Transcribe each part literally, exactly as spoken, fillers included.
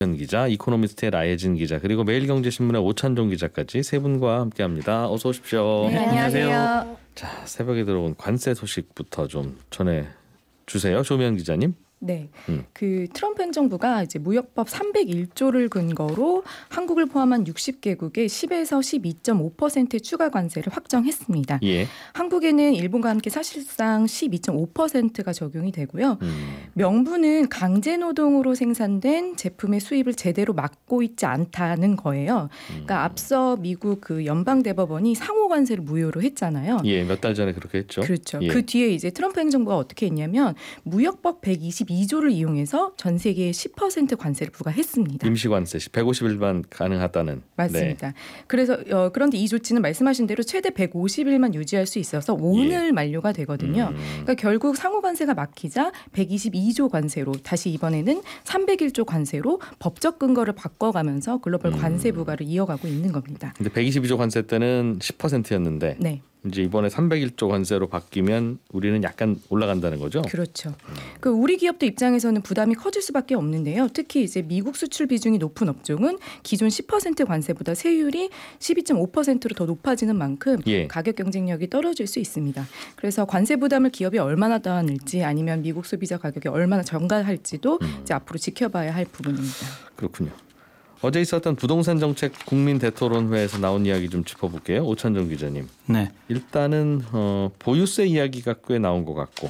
기자, 이코노미스트의 라예진 기자, 그리고 매일경제신문의 오찬종 기자까지 세 분과 함께합니다. 어서 오십시오. 네, 안녕하세요. 자, 새벽에 들어온 관세 소식부터 좀 전해 주세요, 조미연 기자님. 네, 음. 그 트럼프 행정부가 이제 무역법 삼백일조를 근거로 한국을 포함한 육십 개국에 십에서 십이 점 오 퍼센트의 추가 관세를 확정했습니다. 예. 한국에는 일본과 함께 사실상 십이 점 오 퍼센트가 적용이 되고요. 음. 명분은 강제 노동으로 생산된 제품의 수입을 제대로 막고 있지 않다는 거예요. 그러니까 앞서 미국 그 연방 대법원이 상호 관세를 무효로 했잖아요. 예, 몇 달 전에 그렇게 했죠. 그렇죠. 예. 그 뒤에 이제 트럼프 행정부가 어떻게 했냐면 무역법 백이십이조를 이용해서 전 세계에 십 퍼센트 관세를 부과했습니다. 임시관세 백오십 일만 가능하다는. 맞습니다. 네. 그래서 어, 그런데 이 조치는 말씀하신 대로 최대 백오십 일만 유지할 수 있어서 오늘 예. 만료가 되거든요. 음. 그러니까 결국 상호 관세가 막히자 백이십이조 관세로 다시 이번에는 삼백일조 관세로 법적 근거를 바꿔가면서 글로벌 관세 부과를 이어가고 있는 겁니다. 근데 백이십이조 관세 때는 십 퍼센트였는데 네. 이제 이번에 삼백일조 관세로 바뀌면 우리는 약간 올라간다는 거죠? 그렇죠. 그 우리 기업들 입장에서는 부담이 커질 수밖에 없는데요. 특히 이제 미국 수출 비중이 높은 업종은 기존 십 퍼센트 관세보다 세율이 십이 점 오 퍼센트로 더 높아지는 만큼 예. 가격 경쟁력이 떨어질 수 있습니다. 그래서 관세 부담을 기업이 얼마나 떠안을지 아니면 미국 소비자 가격이 얼마나 전가할지도 음. 이제 앞으로 지켜봐야 할 부분입니다. 그렇군요. 어제 있었던 부동산 정책 국민 대토론회에서 나온 이야기 좀 짚어볼게요. 오찬종 기자님. 네. 일단은 어, 보유세 이야기가 꽤 나온 것 같고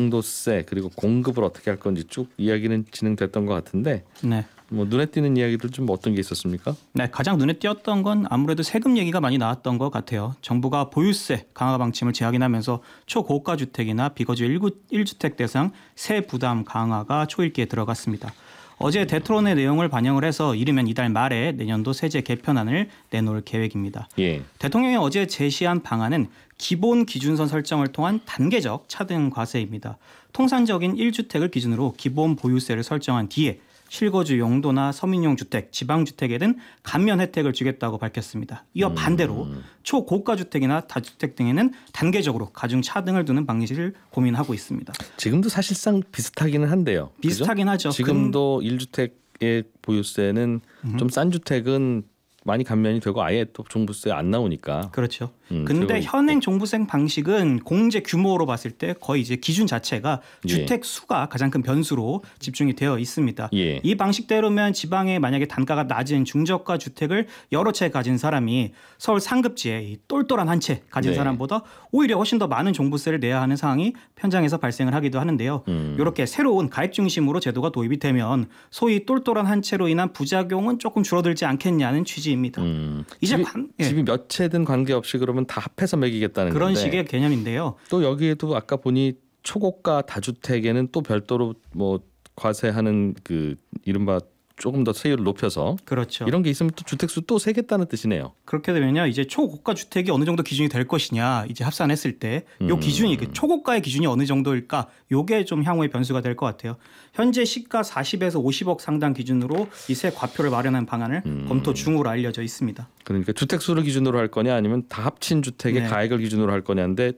양도세 그리고 공급을 어떻게 할 건지 쭉 이야기는 진행됐던 것 같은데 네. 뭐 눈에 띄는 이야기들 좀 어떤 게 있었습니까? 네, 가장 눈에 띄었던 건 아무래도 세금 얘기가 많이 나왔던 것 같아요. 정부가 보유세 강화 방침을 재확인하면서 초고가 주택이나 비거주 일 주택 대상 세 부담 강화가 초읽기에 들어갔습니다. 어제 대토론의 내용을 반영을 해서 이르면 이달 말에 내년도 세제 개편안을 내놓을 계획입니다. 예. 대통령이 어제 제시한 방안은 기본 기준선 설정을 통한 단계적 차등 과세입니다. 통상적인 일 주택을 기준으로 기본 보유세를 설정한 뒤에 실거주 용도나 서민용 주택, 지방주택에는 감면 혜택을 주겠다고 밝혔습니다. 이와 음. 반대로 초고가 주택이나 다주택 등에는 단계적으로 가중 차등을 두는 방식을 고민하고 있습니다. 지금도 사실상 비슷하기는 한데요. 비슷하긴 그죠? 하죠. 지금도 근... 일 주택의 보유세는 음. 좀 싼 주택은 많이 감면이 되고 아예 또 종부세 안 나오니까. 그렇죠. 음, 근데 현행 종부세 방식은 공제 규모로 봤을 때 거의 이제 기준 자체가 예. 주택 수가 가장 큰 변수로 집중이 되어 있습니다. 예. 이 방식대로면 지방에 만약에 단가가 낮은 중저가 주택을 여러 채 가진 사람이 서울 상급지에 똘똘한 한 채 가진 네. 사람보다 오히려 훨씬 더 많은 종부세를 내야 하는 상황이 현장에서 발생을 하기도 하는데요. 음. 이렇게 새로운 가입 중심으로 제도가 도입이 되면 소위 똘똘한 한 채로 인한 부작용은 조금 줄어들지 않겠냐는 취지입니다. 음. 이제 집이, 관, 예. 집이 몇 채든 관계없이 그러면 다 합해서 매기겠다는 그런 건데 식의 개념인데요. 또 여기에도 아까 보니 초고가 다주택에는 또 별도로 뭐 과세하는 그 이른바 조금 더 세율을 높여서 그렇죠. 이런 게 있으면 또 주택수 또 세겠다는 뜻이네요. 그렇게 되면요, 이제 초고가 주택이 어느 정도 기준이 될 것이냐 이제 합산했을 때 요 음. 기준이 그 초고가의 기준이 어느 정도일까? 요게 좀 향후의 변수가 될 것 같아요. 현재 시가 사십에서 오십억 상당 기준으로 이 세 과표를 마련한 방안을 음. 검토 중으로 알려져 있습니다. 그러니까 주택수를 기준으로 할 거냐 아니면 다 합친 주택의 네. 가액을 기준으로 할 거냐인데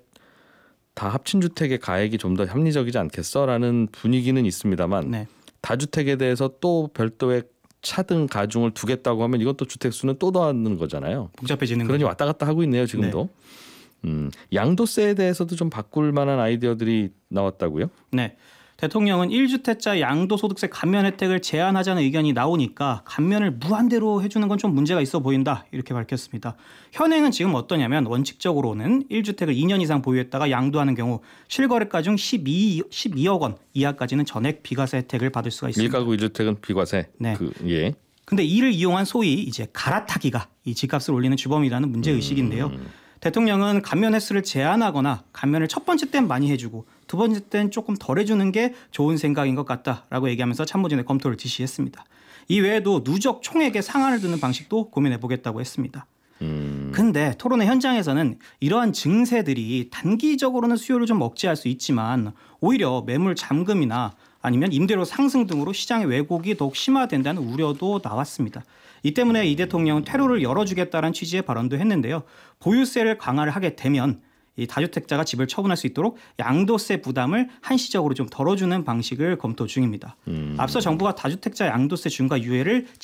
다 합친 주택의 가액이 좀 더 합리적이지 않겠어라는 분위기는 있습니다만 네. 다주택에 대해서 또 별도의 차등 가중을 두겠다고 하면 이것도 주택수는 또 더하는 거잖아요. 복잡해지는 그러니 거죠. 왔다 갔다 하고 있네요 지금도. 네. 음, 양도세에 대해서도 좀 바꿀 만한 아이디어들이 나왔다고요? 네. 대통령은 일 주택자 양도소득세 감면 혜택을 제한하자는 의견이 나오니까 감면을 무한대로 해주는 건 좀 문제가 있어 보인다 이렇게 밝혔습니다. 현행은 지금 어떠냐면 원칙적으로는 일 주택을 이 년 이상 보유했다가 양도하는 경우 실거래가 중 십이, 십이억 원 이하까지는 전액 비과세 혜택을 받을 수가 있습니다. 일가구 일 주택은 비과세. 네. 그, 예. 근데 이를 이용한 소위 이제 갈아타기가 이 집값을 올리는 주범이라는 문제 의식인데요. 음. 대통령은 감면 횟수를 제한하거나 감면을 첫 번째 땐 많이 해주고 두 번째 땐 조금 덜 해주는 게 좋은 생각인 것 같다라고 얘기하면서 참모진에 검토를 지시했습니다. 이 외에도 누적 총액에 상한을 두는 방식도 고민해보겠다고 했습니다. 음. 근데 토론회 현장에서는 이러한 증세들이 단기적으로는 수요를 좀 억제할 수 있지만 오히려 매물 잠금이나 아니면 임대료 상승 등으로 시장의 왜곡이 더욱 심화된다는 우려도 나왔습니다. 이 때문에 이 대통령은 퇴로를 열어주겠다는 취지의 발언도 했는데요. 보유세를 강화를 하게 되면 이 다주택자가 집을 처분할 수 있도록 양도세 부담을 한시적으로 좀 덜어주는 방식을 검토 중입니다. 음. 앞서 정부가 다주택자 양도세 중과 유예를